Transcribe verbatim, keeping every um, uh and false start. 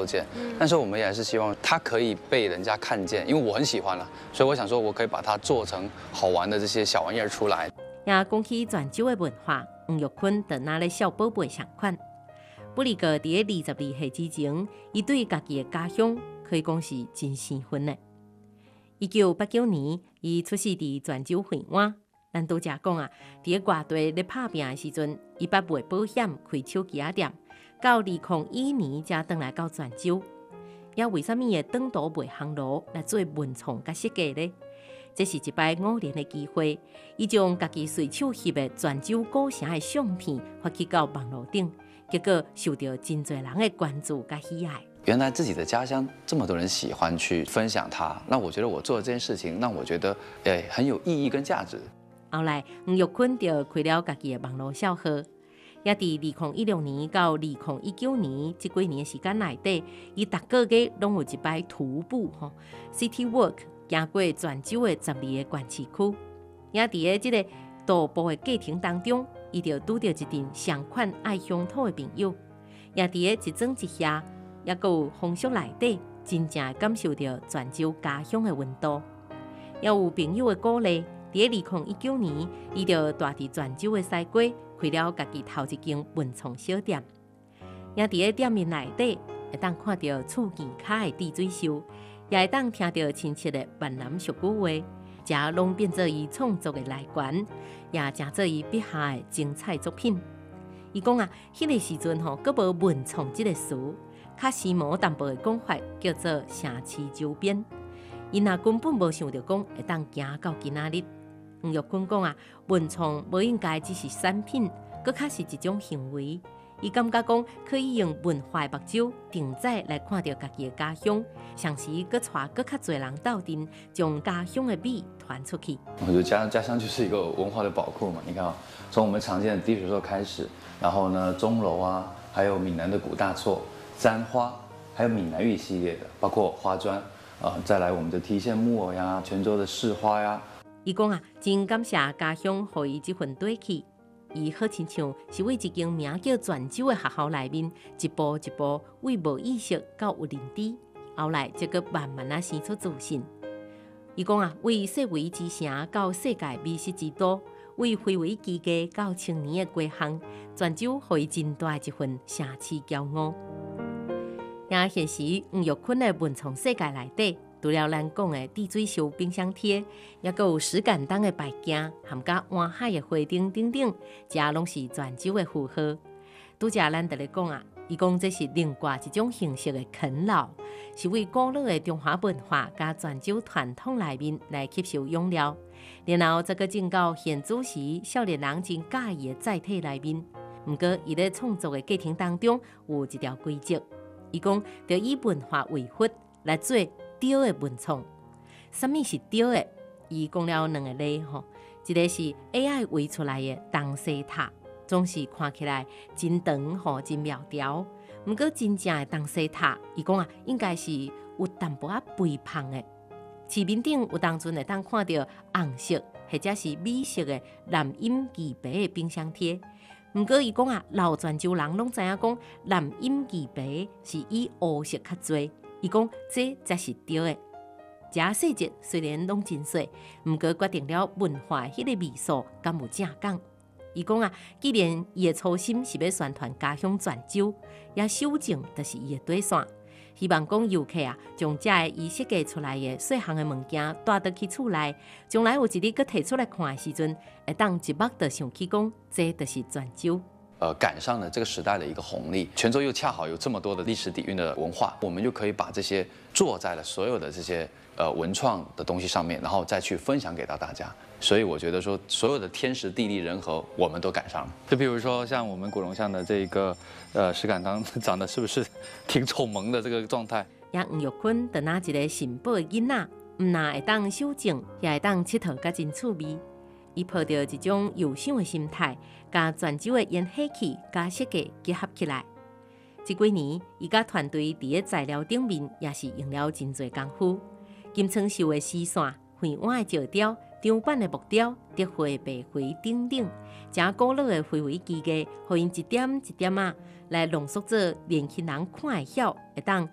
受见。但是我们也还是希望它可以被人家看见，因为我很喜欢了，所以我想说，我可以把它做成好玩的这些小玩意儿出来。 也讲起泉州的文化，黄玉坤就拿咧小宝贝相款。不离个伫二十二岁之前，伊对家己的家乡可以讲是真生分的。一九八九年，伊出世伫泉州惠安。咱拄则讲啊，伫个外地咧拍拼的时阵，伊捌卖保险、开手机仔店，到二零一一年才转来到泉州。也为什么会转到卖行路来做文创甲设计呢？这是一摆偶然的机会，伊将家己随手翕的泉州古城的相片发去到网络顶，结果受到真侪人的关注甲喜爱。 原来自己的家乡这么多人喜欢去分享它，那我觉得我做的这件事情，让我觉得诶很有意义跟价值。 后来，黄玉坤就开了家己的网络小号，也伫二零一六年到二零一九年这几年的时间内底，伊逐个月拢有一摆徒步吼 ，City Walk， 行过泉州的十二个县市区。也伫个即个徒步的过程当中，伊就拄到一群同款爱乡土的朋友，也伫个一庄一下，也佮有风俗内底，真正会感受到泉州家乡的温度。也有朋友的鼓励。伫二零一九年，伊就住伫泉州的西瓜，开了家己头一间文创小店。也伫个店面内底，会当看到厝前骹的滴水秀，也会当听到亲切的闽南俗语话，这拢变做伊创作的来源，也成做伊笔下的精彩作品。伊讲啊，迄、那个时阵吼，佫无文创这个词，较时髦淡薄的讲法叫做城市周边。伊若根本无想到讲会当行到今仔日。黄玉坤讲啊，文创无应该只是产品，佫较是一种行为。伊感觉讲可以用文化的目睭定在来看到家己的家乡，同时佫带佫较侪人斗阵，将家乡的美传出去。 我觉得家家乡就是一个文化的宝库嘛。你看啊，从我们常见的滴水兽开始，然后呢，钟楼啊，还有闽南的古大错、簪花，还有闽南语系列的，包括花砖，呃，再来我们的提线木偶呀，泉州的市花呀。 伊讲啊，真感谢家乡予伊这份底气。伊好亲像是为一间名叫泉州的学校内面，一步一步为无意识到有认知，后来才个慢慢啊生出自信。伊讲啊，为世围之城到世界美食之都，为非遗基家到青年的归乡，泉州予伊真大一份城市骄傲。也现时黄玉坤的文创世界内底。除了咱讲的滴水秀冰箱贴，也佮有石敢当的摆件，含甲湾海的花灯等等，这拢是泉州的符号。拄则咱就咧讲啊，伊讲这是另外一种形式的啃老，是为古老的中华文化甲泉州传统内面来吸收养料，然后再佮进到现主时少年人真介意的载体内面。毋过，伊咧创作的过程当中有一条规则，伊讲要以文化为辅来做。对的文创，什么是对的？伊讲了两个例吼，一个是 A I 画出来的东西塔，总是看起来真长吼、真苗条。毋过真正的东西塔，伊讲啊，应该是有淡薄仔肥胖的。市面顶有当阵会当看到红色或者是米色的蓝印鸡白的冰箱贴。毋过伊讲啊，老泉州人拢知影讲蓝印鸡白是以乌色较多。伊讲这才是对的。这细节虽然拢真细，毋过决定了文化迄个味素敢有正港。伊讲啊，既然伊的初心是要宣传家乡泉州，也守正就是伊的底线。希望讲游客啊，将这个伊设计出来的细项的物件带倒去厝内，将来有一日佮摕出来看的时阵，会当一目就想起讲，这就是泉州。 呃，赶上了这个时代的一个红利，泉州又恰好有这么多的历史底蕴的文化，我们就可以把这些做在了所有的这些呃文创的东西上面，然后再去分享给到大家。所以我觉得说，所有的天时地利人和，我们都赶上了。就比如说像我们古龙巷的这个呃石敢当，长得是不是挺丑萌的这个状态？ 也黄玉坤就拿一个新宝的囡仔，唔但会当修正，也会当佚佗，甲真趣味。伊抱着一种友善的心态，甲泉州的烟火气甲设计结合起来。这几年，伊甲团队伫个材料顶面也是用了真侪功夫。金昌绣的丝线、惠湾的石雕、长板的木雕、德惠白灰等等，真古老的非遗技艺，互因一点一点啊来浓缩做年轻人看会晓，会当